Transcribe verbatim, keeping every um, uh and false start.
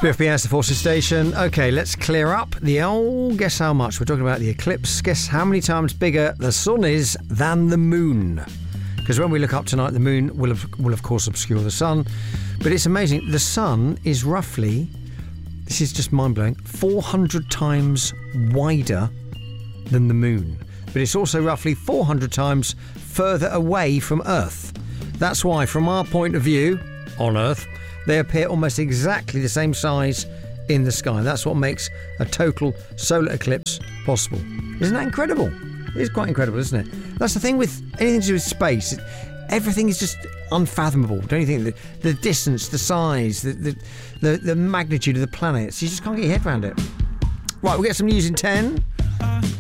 Spiff B S, the Forces Station. Okay, let's clear up the old guess how much. We're talking about the eclipse. Guess how many times bigger the sun is than the moon. Because when we look up tonight, the moon will, of, will of course obscure the sun. But it's amazing. The sun is roughly, this is just mind-blowing, four hundred times wider than the moon. But it's also roughly four hundred times further away from Earth. That's why, from our point of view, on Earth, they appear almost exactly the same size in the sky. That's what makes a total solar eclipse possible. Isn't that incredible? It is quite incredible, isn't it? That's the thing with anything to do with space. It, everything is just unfathomable, don't you think? The, the distance, the size, the, the, the, the magnitude of the planets. You just can't get your head around it. Right, we'll get some news in ten.